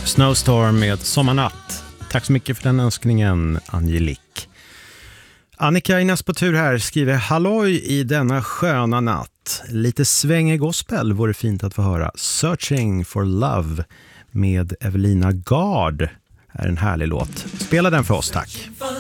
Snowstorm med Sommarnatt. Tack så mycket för den önskningen, Angelique. Annika i nästa på tur här skriver: halloj i denna sköna natt. Lite svängig gospel vore fint att få höra. Searching for Love med Evelina Gard är en härlig låt. Spela den för oss, tack.